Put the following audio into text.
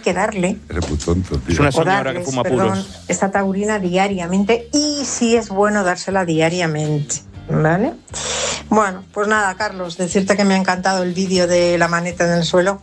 que darle. Eres muy tonto, tío. Es una señora que fuma puros. Esta taurina diariamente, y sí es bueno dársela diariamente, ¿vale? Bueno, pues nada, Carlos, decirte que me ha encantado el vídeo de la maneta en el suelo.